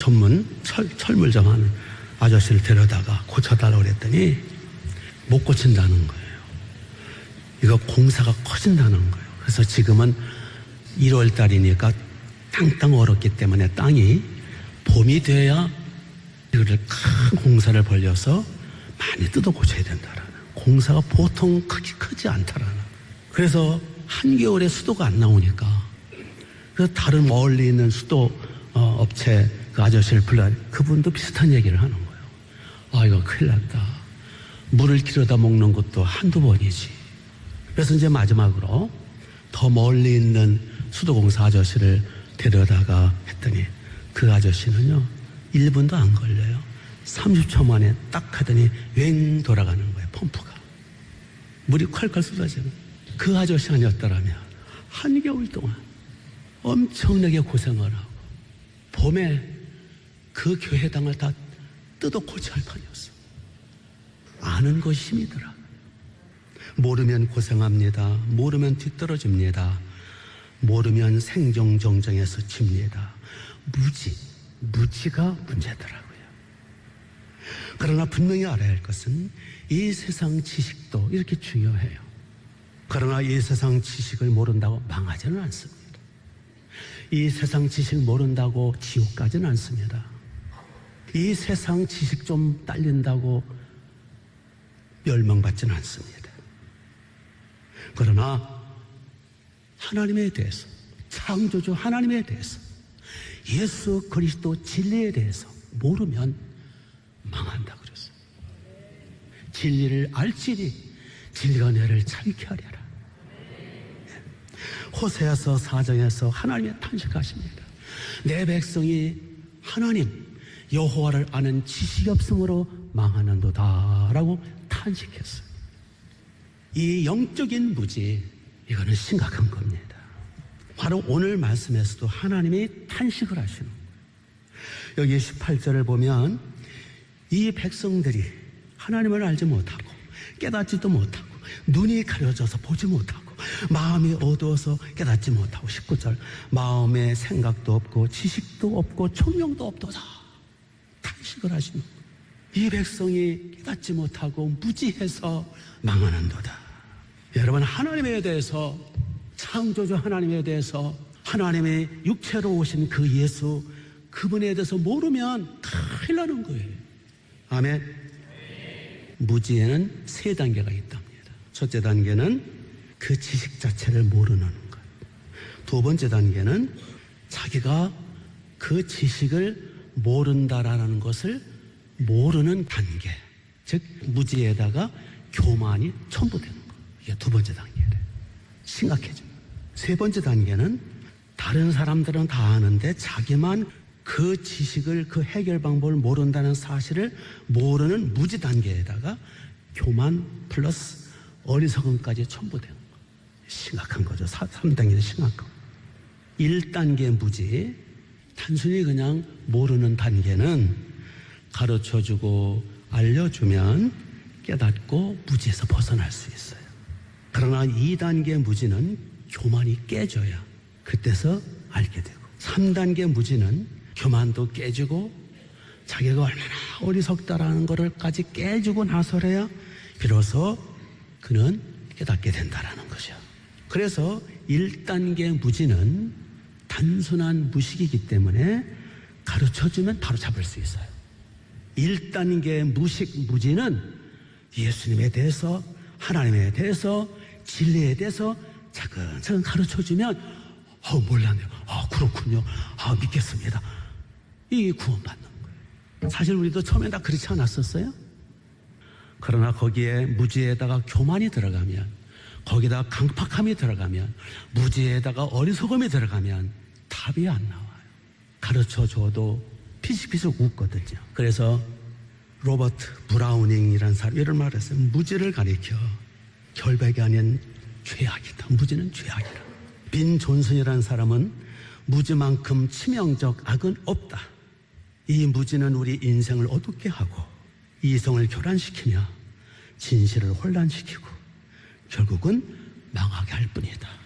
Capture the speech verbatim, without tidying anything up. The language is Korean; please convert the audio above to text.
전문 철, 철물점 하는 아저씨를 데려다가 고쳐달라고 그랬더니 못 고친다는 거예요. 이거 공사가 커진다는 거예요. 그래서 지금은 일월 달이니까 땅땅 얼었기 때문에 땅이 봄이 돼야 이거를 큰 공사를 벌려서 많이 뜯어 고쳐야 된다라는, 공사가 보통 크기 크지 않다라는. 그래서 한겨울에 수도가 안 나오니까 그래서 다른 멀리 있는 수도 어, 업체 그 아저씨를 불러, 그분도 비슷한 얘기를 하는 거예요. 아, 이거 큰일 났다. 물을 길어다 먹는 것도 한두 번이지. 그래서 이제 마지막으로 더 멀리 있는 수도공사 아저씨를 데려다가 했더니 그 아저씨는요 일 분도 안 걸려요. 삼십 초 만에 딱 하더니 웽 돌아가는 거예요. 펌프가 물이 콸콸 쏟아지는. 그 아저씨 아니었더라면 한겨울 동안 엄청나게 고생을 하고 봄에 그 교회당을 다 뜯어 고쳐야 할 판이었어. 아는 것이 힘이더라. 모르면 고생합니다. 모르면 뒤떨어집니다. 모르면 생존정정에서 집니다. 무지, 무지가 문제더라고요. 그러나 분명히 알아야 할 것은 이 세상 지식도 이렇게 중요해요. 그러나 이 세상 지식을 모른다고 망하지는 않습니다. 이 세상 지식 모른다고 지옥 가지는 않습니다. 이 세상 지식 좀 딸린다고 멸망받지는 않습니다. 그러나 하나님에 대해서, 창조주 하나님에 대해서, 예수 그리스도 진리에 대해서 모르면 망한다 그랬어요. 진리를 알지니 진리가 너를 자유케 하리라. 호세아서 사 장에서 하나님의 탄식하십니다. 내 백성이 하나님 여호와를 아는 지식이 없으므로 망하는도다 라고 탄식했어요. 이 영적인 무지, 이거는 심각한 겁니다. 바로 오늘 말씀에서도 하나님이 탄식을 하시는 거예요. 여기 십팔 절을 보면 이 백성들이 하나님을 알지 못하고 깨닫지도 못하고 눈이 가려져서 보지 못하고 마음이 어두워서 깨닫지 못하고, 십구 절 마음에 생각도 없고 지식도 없고 총명도 없도다 탄식을 하시는 거예요. 이 백성이 깨닫지 못하고 무지해서 망하는도다. 여러분, 하나님에 대해서, 창조주 하나님에 대해서, 하나님의 육체로 오신 그 예수, 그분에 대해서 모르면 큰일 나는 거예요. 아멘. 무지에는 세 단계가 있답니다. 첫째 단계는 그 지식 자체를 모르는 것. 두 번째 단계는 자기가 그 지식을 모른다라는 것을 모르는 단계, 즉 무지에다가 교만이 첨부되는 것. 이게 두 번째 단계래. 심각해져. 세 번째 단계는 다른 사람들은 다 아는데 자기만 그 지식을, 그 해결 방법을 모른다는 사실을 모르는 무지 단계에다가 교만 플러스 어리석음까지 첨부되는 거. 심각한 거죠. 삼 단계는 심각한 거. 일 단계 무지, 단순히 그냥 모르는 단계는 가르쳐주고 알려주면 깨닫고 무지에서 벗어날 수 있어요. 그러나 이 단계 무지는 교만이 깨져야 그때서 알게 되고, 삼 단계 무지는 교만도 깨지고 자기가 얼마나 어리석다라는 것을까지 깨지고 나서야 비로소 그는 깨닫게 된다라는 거죠. 그래서 일 단계 무지는 단순한 무식이기 때문에 가르쳐주면 바로 잡을 수 있어요. 일 단계 무식, 무지는 예수님에 대해서, 하나님에 대해서, 진리에 대해서 차근차근 가르쳐주면 어, 몰랐네요. 아, 그렇군요. 아, 믿겠습니다. 이게 구원받는 거예요. 사실 우리도 처음엔 다 그렇지 않았었어요? 그러나 거기에 무지에다가 교만이 들어가면, 거기다 강팍함이 들어가면, 무지에다가 어리석음이 들어가면 답이 안 나와요. 가르쳐줘도 피식피식 웃거든요. 그래서 로버트 브라우닝이라는 사람이 이런 말을 했어요. 무지를 가리켜 결백이 아닌 죄악이다. 무지는 죄악이라. 빈 존슨이라는 사람은 무지만큼 치명적 악은 없다. 이 무지는 우리 인생을 어둡게 하고 이성을 교란시키며 진실을 혼란시키고 결국은 망하게 할 뿐이다.